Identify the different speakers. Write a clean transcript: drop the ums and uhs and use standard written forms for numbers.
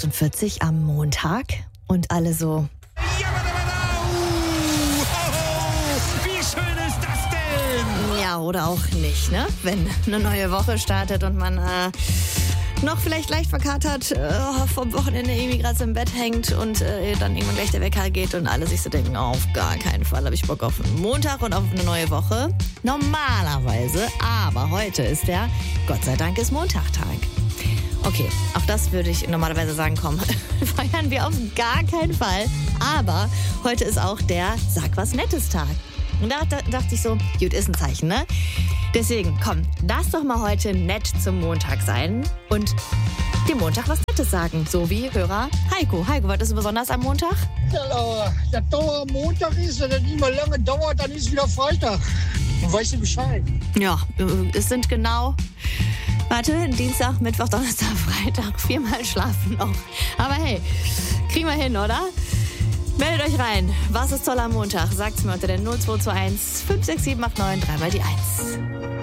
Speaker 1: 8:48 am Montag und alle so...
Speaker 2: Wie schön ist das denn?
Speaker 1: Ja, oder auch nicht, ne? Wenn eine neue Woche startet und man noch vielleicht leicht verkatert vom Wochenende irgendwie gerade so im Bett hängt und dann irgendwann gleich der Wecker geht und alle sich so denken, auf gar keinen Fall habe ich Bock auf einen Montag und auf eine neue Woche. Normalerweise, aber heute ist der, Gott sei Dank, ist Montagtag. Okay, auch das würde ich normalerweise sagen, komm, feiern wir auf gar keinen Fall. Aber heute ist auch der Sag was Nettes Tag. Und da dachte ich so, gut, ist ein Zeichen, ne? Deswegen, komm, lass doch mal heute nett zum Montag sein und dem Montag was Nettes sagen. So wie Hörer Heiko. Heiko, was ist besonders am Montag?
Speaker 3: Ja, Laura, der Dauer am Montag ist, wenn das nicht mehr lange dauert, dann ist wieder Freitag. Dann weißt du Bescheid.
Speaker 1: Ja, es sind genau... Warte, Dienstag, Mittwoch, Donnerstag, Freitag, 4-mal schlafen noch. Aber hey, kriegen wir hin, oder? Meldet euch rein. Was ist toll am Montag? Sagt's mir unter der 0221 56789 3 mal die 1.